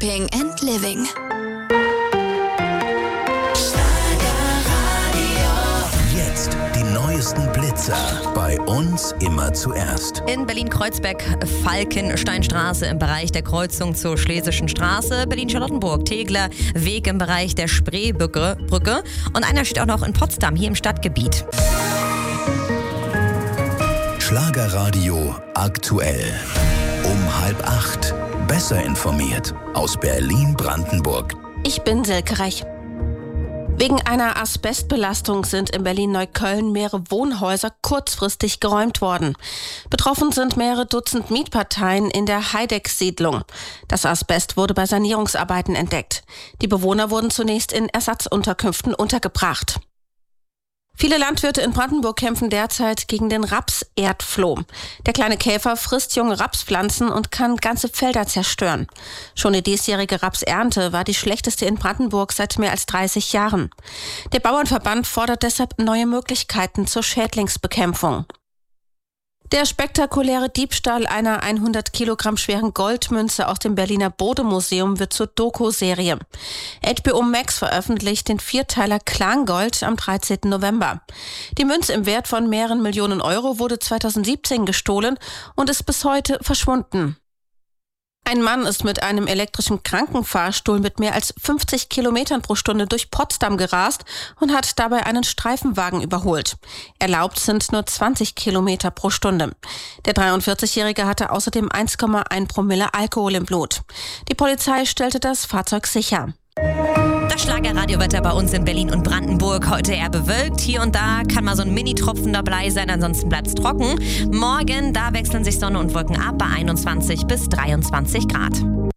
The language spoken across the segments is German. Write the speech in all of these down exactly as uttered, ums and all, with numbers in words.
Shopping and Living. Jetzt die neuesten Blitzer. Bei uns immer zuerst. In Berlin-Kreuzberg, Falkensteinstraße im Bereich der Kreuzung zur Schlesischen Straße, Berlin-Charlottenburg, Tegler, Weg im Bereich der Spreebrücke Brücke. Und einer steht auch noch in Potsdam, hier im Stadtgebiet. Schlagerradio aktuell. Um halb acht. Besser informiert aus Berlin-Brandenburg. Ich bin Silke Reich. Wegen einer Asbestbelastung sind in Berlin-Neukölln mehrere Wohnhäuser kurzfristig geräumt worden. Betroffen sind mehrere Dutzend Mietparteien in der Heideck-Siedlung. Das Asbest wurde bei Sanierungsarbeiten entdeckt. Die Bewohner wurden zunächst in Ersatzunterkünften untergebracht. Viele Landwirte in Brandenburg kämpfen derzeit gegen den Raps-Erdfloh. Der kleine Käfer frisst junge Rapspflanzen und kann ganze Felder zerstören. Schon die diesjährige Rapsernte war die schlechteste in Brandenburg seit mehr als dreißig Jahren. Der Bauernverband fordert deshalb neue Möglichkeiten zur Schädlingsbekämpfung. Der spektakuläre Diebstahl einer hundert Kilogramm schweren Goldmünze aus dem Berliner Bode-Museum wird zur Doku-Serie. H B O Max veröffentlicht den Vierteiler Klangold am dreizehnten November. Die Münze im Wert von mehreren Millionen Euro wurde zweitausendsiebzehn gestohlen und ist bis heute verschwunden. Ein Mann ist mit einem elektrischen Krankenfahrstuhl mit mehr als fünfzig Kilometern pro Stunde durch Potsdam gerast und hat dabei einen Streifenwagen überholt. Erlaubt sind nur zwanzig Kilometer pro Stunde. Der dreiundvierzigjährige hatte außerdem eins Komma eins Promille Alkohol im Blut. Die Polizei stellte das Fahrzeug sicher. Das Schlagerradiowetter bei uns in Berlin und Brandenburg. Heute eher bewölkt. Hier und da kann mal so ein Mini-Tropfen dabei sein, ansonsten bleibt es trocken. Morgen, da wechseln sich Sonne und Wolken ab bei einundzwanzig bis dreiundzwanzig Grad.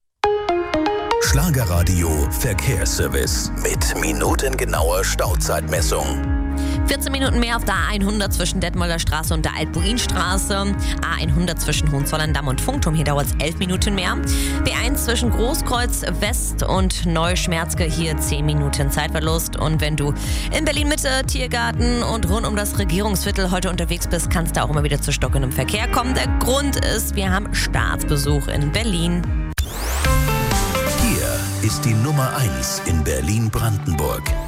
Schlagerradio Verkehrsservice mit minutengenauer Stauzeitmessung. vierzehn Minuten mehr auf der A hundert zwischen Detmolder Straße und der Alt-Buin-Straße. A hundert zwischen Hohenzollern-Damm und Funkturm, hier dauert es elf Minuten mehr. B eins zwischen Großkreuz West und Neuschmerzke, hier zehn Minuten Zeitverlust. Und wenn du in Berlin-Mitte, Tiergarten und rund um das Regierungsviertel heute unterwegs bist, kannst du auch immer wieder zu stockendem Verkehr kommen. Der Grund ist, wir haben Staatsbesuch in Berlin. Hier ist die Nummer eins in Berlin-Brandenburg.